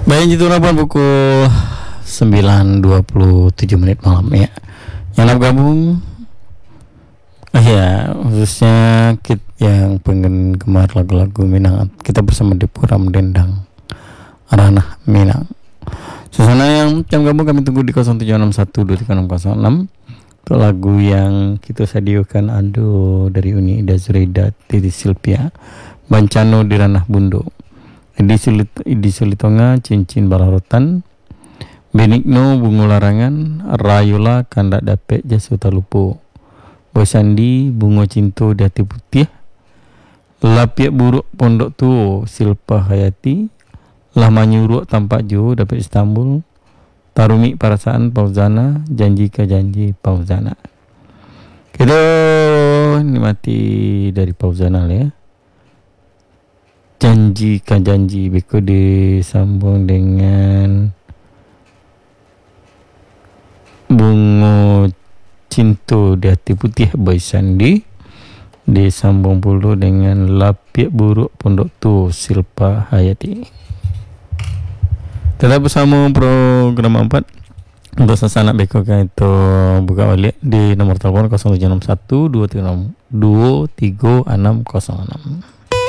Baik, itu pukul 9.27 menit malam ya. Yang nak gabung ya, khususnya kita yang pengen gemar lagu-lagu Minang, kita bersama di Puram Dendang Ranah Minang. Suasana yang jam gabung kami tunggu di 0761236606. Untuk lagu yang kita sediakan Ado dari Uni Ida Zurida Titi Silvia Bancano di Ranah Bundo, Idi Sulitonga Cincin Balarotan, Benigno Bungo Larangan, Rayula Kandak Dapet Jasuta Lupo, Boy Sandi Bungo Cinto di Hati Putih, Lapiak Buruk Pondok Tuo Silpa Hayati, Lama Nyuruk Tampak Jo Dapet Istanbul, Tarumi Perasaan Pauzana, Janji ke Janji Pauzana. Kita nikmati dari Pauzana ya. Janji ke Janji Beko disambung dengan Bungo Cinto di Hati Putih Boy Sandi, disambung pula dengan Lapiak Buruk Pondok Tuo Silpa Hayati. Tetap bersama program 4 untuk sasana Beko itu buka balik di nomor telepon 0761 236 606.